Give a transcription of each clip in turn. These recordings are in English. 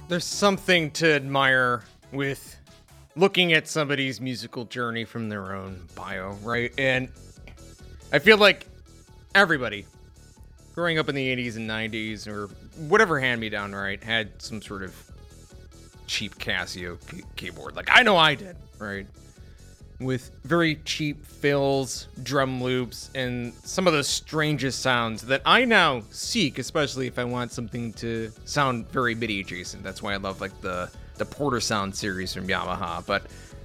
There's something to admire with looking at somebody's musical journey from their own bio, right? And I feel like everybody growing up in the 80s and 90s or whatever hand-me-down, right, had some sort of cheap Casio keyboard. Like, I know I did, right? With very cheap fills, drum loops, and some of the strangest sounds that I now seek, especially if I want something to sound very MIDI adjacent. That's why I love like the Porter Sound series from Yamaha. But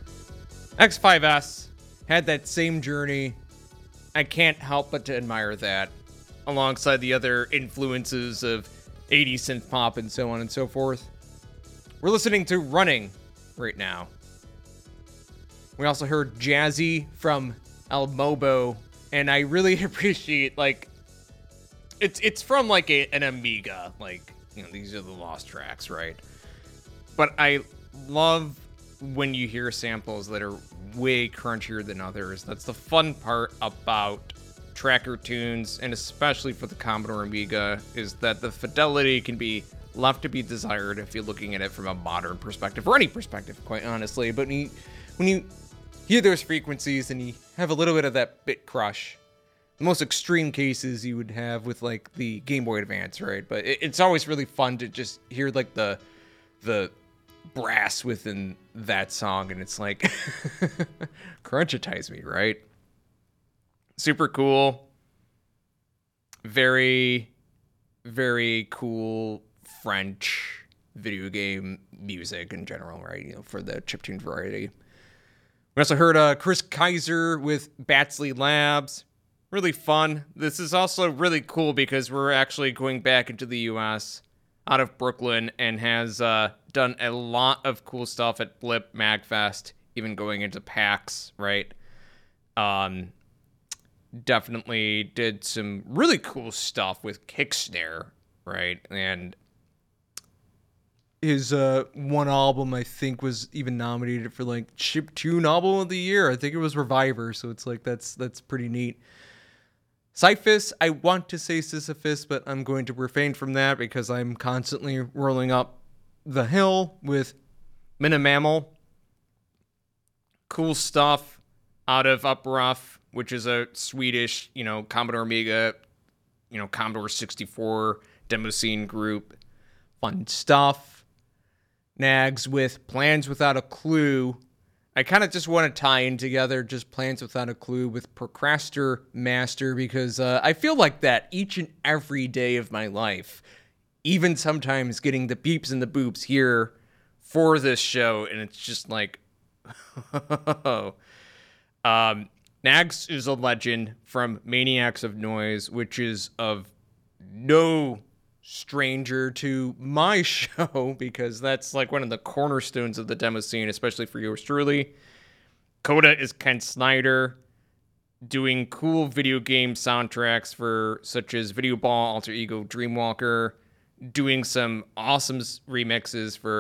X5S had that same journey. I can't help but to admire that, alongside the other influences of 80s synth pop and so on and so forth. We're listening to Running right now. We also heard Jazzy from El Mobo, and I really appreciate, like, it's from, like, an Amiga, like, you know, these are the lost tracks, right? But I love when you hear samples that are way crunchier than others. That's the fun part about tracker tunes, and especially for the Commodore Amiga, is that the fidelity can be left to be desired if you're looking at it from a modern perspective, or any perspective, quite honestly. But when you hear those frequencies and you have a little bit of that bit crush, the most extreme cases you would have with like the Game Boy Advance, right? But it's always really fun to just hear like the brass within that song, and it's like crunchitize me, right? Super cool. Very, very cool French video game music in general, right? You know, for the chiptune variety. We also heard Chris Kaiser with Batsley Labs. Really fun. This is also really cool because we're actually going back into the U.S. out of Brooklyn, and has done a lot of cool stuff at Blip, MagFest, even going into PAX, right? Definitely did some really cool stuff with Kicksnare, right? And his one album, I think, was even nominated for like Chiptune Album of the Year. I think it was Reviver, so it's like that's pretty neat. Sisyphus, I want to say Sisyphus, but I'm going to refrain from that because I'm constantly rolling up the hill with Minimammal. Cool stuff out of Uprough, which is a Swedish, you know, Commodore Amiga, you know, Commodore 64 demo scene group. Fun stuff. Nags with Plans Without a Clue. I kind of just want to tie in together just Plans Without a Clue with Procrastinator Master, because I feel like that each and every day of my life, even sometimes getting the beeps and the boops here for this show, and it's just like, Nags is a legend from Maniacs of Noise, which is of no stranger to my show, because that's like one of the cornerstones of the demo scene, especially for yours truly. Coda is Ken Snyder, doing cool video game soundtracks for such as Video Ball, Alter Ego, Dreamwalker, doing some awesome remixes for